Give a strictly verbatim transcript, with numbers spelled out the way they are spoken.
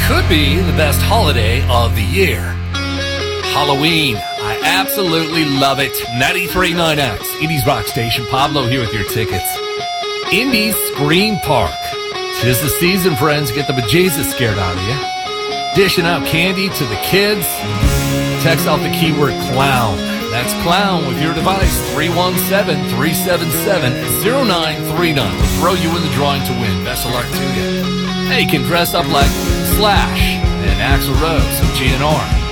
could be the best holiday of the year. Halloween. I absolutely love it. ninety-three point nine X, Indy's Rock Station. Pablo here with your tickets. Indy's Scream Park. Tis the season, friends. Get the bejesus scared out of you. Dishing out candy to the kids. Text out the keyword clown. That's clown with your device. three one seven, three seven seven, zero nine three nine. We'll throw you in the drawing to win. Best of luck to you. Hey, you can dress up like Slash and Axl Rose of G N R.